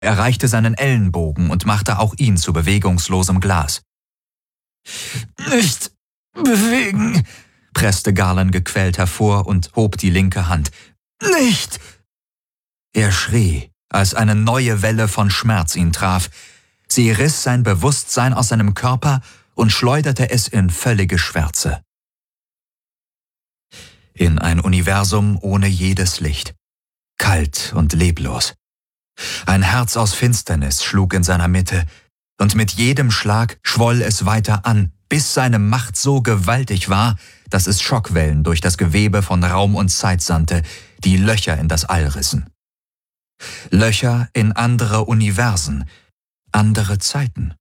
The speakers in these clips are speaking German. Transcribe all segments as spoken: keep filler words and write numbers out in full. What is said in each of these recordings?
erreichte seinen Ellenbogen und machte auch ihn zu bewegungslosem Glas. »Nicht bewegen«, presste Garland gequält hervor und hob die linke Hand. »Nicht!« Er schrie, als eine neue Welle von Schmerz ihn traf. Sie riss sein Bewusstsein aus seinem Körper und schleuderte es in völlige Schwärze. In ein Universum ohne jedes Licht. Kalt und leblos. Ein Herz aus Finsternis schlug in seiner Mitte, und mit jedem Schlag schwoll es weiter an, bis seine Macht so gewaltig war, dass es Schockwellen durch das Gewebe von Raum und Zeit sandte, die Löcher in das All rissen. Löcher in andere Universen, andere Zeiten.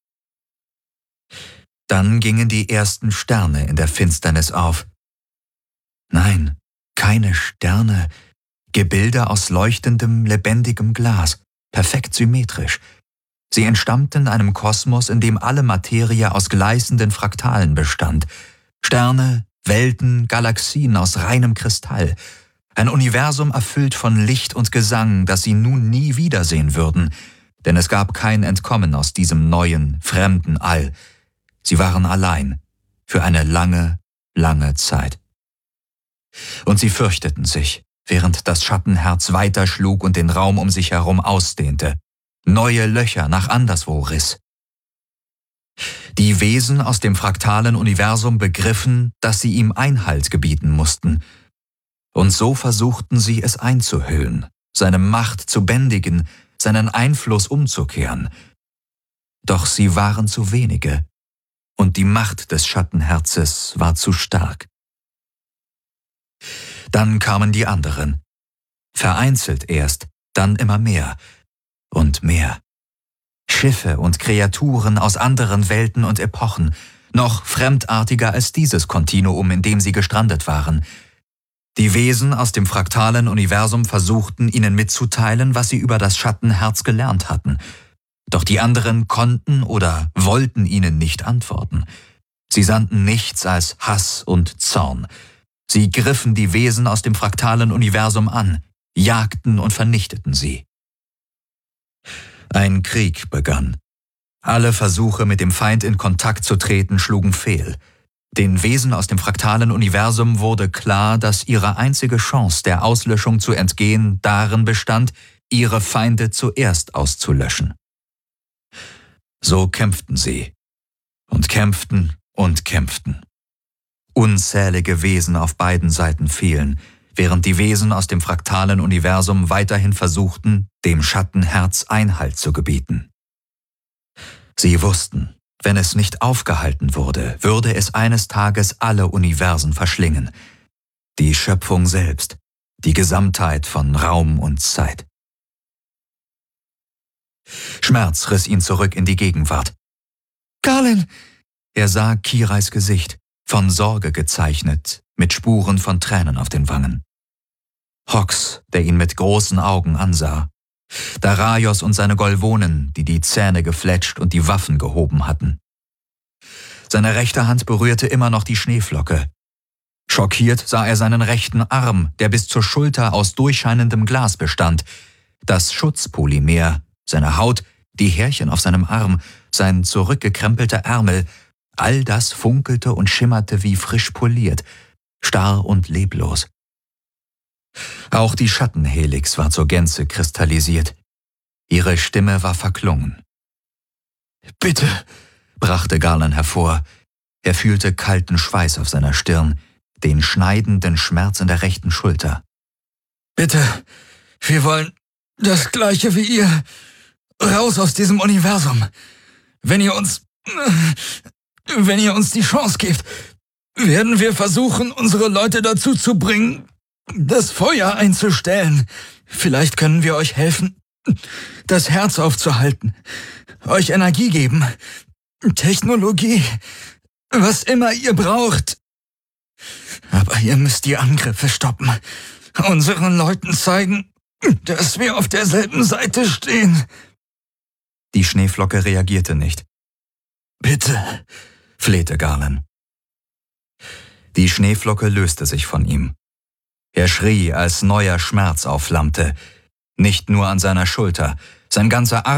Dann gingen die ersten Sterne in der Finsternis auf. Nein, keine Sterne, Gebilde aus leuchtendem, lebendigem Glas, perfekt symmetrisch. Sie entstammten einem Kosmos, in dem alle Materie aus gleißenden Fraktalen bestand. Sterne, Welten, Galaxien aus reinem Kristall. Ein Universum erfüllt von Licht und Gesang, das sie nun nie wiedersehen würden, denn es gab kein Entkommen aus diesem neuen, fremden All. Sie waren allein, für eine lange, lange Zeit. Und sie fürchteten sich, während das Schattenherz weiterschlug und den Raum um sich herum ausdehnte, neue Löcher nach anderswo riss. Die Wesen aus dem fraktalen Universum begriffen, dass sie ihm Einhalt gebieten mussten, und so versuchten sie es einzuhüllen, seine Macht zu bändigen, seinen Einfluss umzukehren. Doch sie waren zu wenige, und die Macht des Schattenherzes war zu stark. Dann kamen die anderen, vereinzelt erst, dann immer mehr und mehr. Schiffe und Kreaturen aus anderen Welten und Epochen, noch fremdartiger als dieses Kontinuum, in dem sie gestrandet waren. Die Wesen aus dem fraktalen Universum versuchten, ihnen mitzuteilen, was sie über das Schattenherz gelernt hatten. Doch die anderen konnten oder wollten ihnen nicht antworten. Sie sandten nichts als Hass und Zorn. Sie griffen die Wesen aus dem fraktalen Universum an, jagten und vernichteten sie. Ein Krieg begann. Alle Versuche, mit dem Feind in Kontakt zu treten, schlugen fehl. Den Wesen aus dem fraktalen Universum wurde klar, dass ihre einzige Chance, der Auslöschung zu entgehen, darin bestand, ihre Feinde zuerst auszulöschen. So kämpften sie und kämpften und kämpften. Unzählige Wesen auf beiden Seiten fielen, während die Wesen aus dem fraktalen Universum weiterhin versuchten, dem Schattenherz Einhalt zu gebieten. Sie wussten, wenn es nicht aufgehalten wurde, würde es eines Tages alle Universen verschlingen. Die Schöpfung selbst, die Gesamtheit von Raum und Zeit. Schmerz riss ihn zurück in die Gegenwart. »Garland!« Er sah Kirais Gesicht, von Sorge gezeichnet, mit Spuren von Tränen auf den Wangen. Hox, der ihn mit großen Augen ansah. Daraios und seine Golvonen, die die Zähne gefletscht und die Waffen gehoben hatten. Seine rechte Hand berührte immer noch die Schneeflocke. Schockiert sah er seinen rechten Arm, der bis zur Schulter aus durchscheinendem Glas bestand. Das Schutzpolymer, seine Haut, die Härchen auf seinem Arm, sein zurückgekrempelter Ärmel, all das funkelte und schimmerte wie frisch poliert, starr und leblos. Auch die Schattenhelix war zur Gänze kristallisiert. Ihre Stimme war verklungen. »Bitte«, brachte Garland hervor. Er fühlte kalten Schweiß auf seiner Stirn, den schneidenden Schmerz in der rechten Schulter. »Bitte, wir wollen das Gleiche wie ihr. Raus aus diesem Universum. Wenn ihr uns... Wenn ihr uns die Chance gebt, werden wir versuchen, unsere Leute dazu zu bringen, das Feuer einzustellen. Vielleicht können wir euch helfen, das Herz aufzuhalten, euch Energie geben, Technologie, was immer ihr braucht. Aber ihr müsst die Angriffe stoppen, unseren Leuten zeigen, dass wir auf derselben Seite stehen.« Die Schneeflocke reagierte nicht. »Bitte«, flehte Garland. Die Schneeflocke löste sich von ihm. Er schrie, als neuer Schmerz aufflammte, nicht nur an seiner Schulter, Sein ganzer